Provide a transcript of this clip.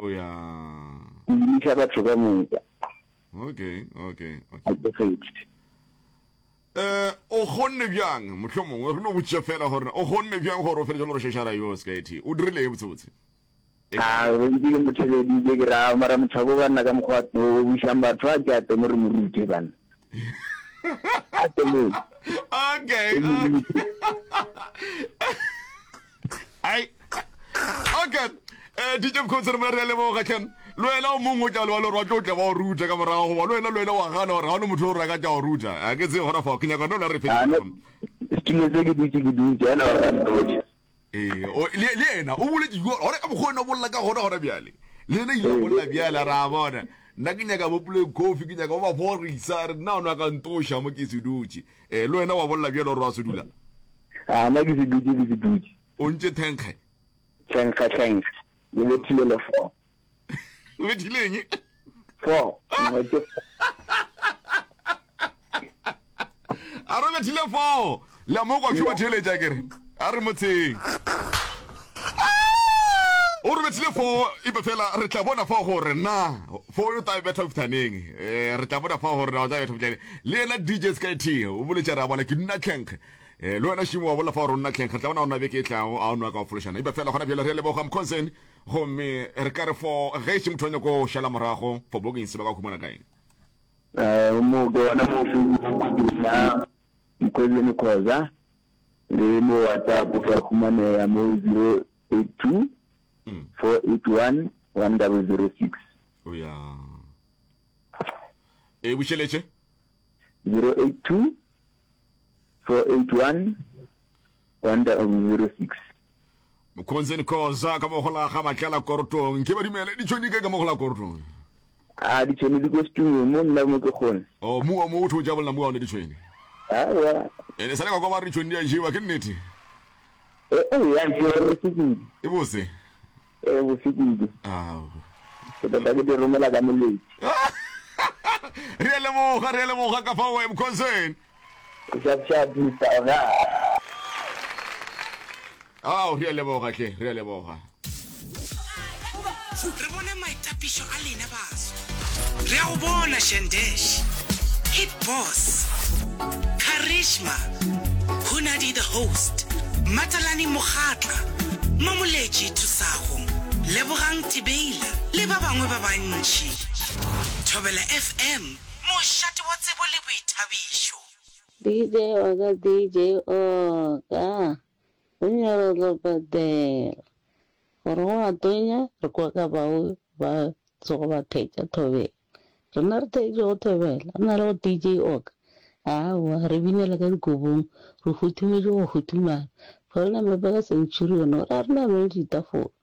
yeah. Ke batho ka moja. Okay. I perfect. O khonne byang mohlomong re no botse fela gore o khonne byang gore o fele jalo re sheshara yo skate o dirile e botsotse Ndi ke motho di ke ra mara motho ba nna ka mokgwa o bushamba twa ke a temore moruti bana. Atelo. Okay. Okay. DJ Mkhonzeni re le mo ga ken. Lwena o mongwe tla lo rwa tlo tla ba o ruta ka morago go lwena wa gana gore ga no motho o reka tla o ruta a ke se gora fa ke nyaka no la re fela Skile se ke dutse ana ba ndoje. o le yena o bole di gore ka bogone bolla ka gona bjale le ne ile bolla bjale ra bona nna ke nyaka bo play coffee ke nyaka ba borisa re nna ona ka ntosha mo ke se dutse lwena wa bolla bjale re wa se dula Na ke se dutse. o ntse thanka Le tile le fo. o dileng 4. a re betile fo la mo go tshwa tshele ja kere a re motseng o re betile fo e be fela re tla bona fo gore na fo yo ta betha ftaneng re tla bona fo gore na ta betha ftaneng le na DJ Sky o bole tshara bona ke nna khenke le wena shimo wa bola fa re nna khenke tla bona ona be ke tla a ona ka fulushana e be fela gona bjela re le bo ga Mkhonzeni go me re ka re fo ge se mthonye go shala morago fo bogeng se ba ka khumana kae Mo go na mo fu na Mkhonzeni khoza le mo WhatsApp ka khumane ya mo 082 481 1006. o ya e busheleche 082 481 1006. Mkhonzeni khoza ka mo gola ga matlela korotong ke ba dimele di tshoni ka mo gola korotong Di tshone di costume mo nna mo ke gone. o mo o tho jabela mo one di tshweni Ya. ene sala ka ba re tshoni ya jiwa ke nnete Ya ke re e bose bo sikidi. Ke ta ke di romela ka moledi. re le mo ga ka fa o Mkhonzeni Ke di tsara. re le mo ga ke re le mo ga re bona maitapisho a lena baso re a go bona Shandesh Hit Boss Karishma Hunadi the host Matalani Mokhatla Mamoleji Tusago Lebogang Tibeila le ba bangwe ba bantši Thobela FM mošate wa tsebo le boithabišo DJ Oga Unyalo Lopatela gore go atonya re kwa ka bao ba tsogo ba theetša thobela rena re theetše go thobela re na le go DJ Oga re binela ka dikobong re hutumetše go hutumana fa rena mepe ka centurion gore a rena mele ditafole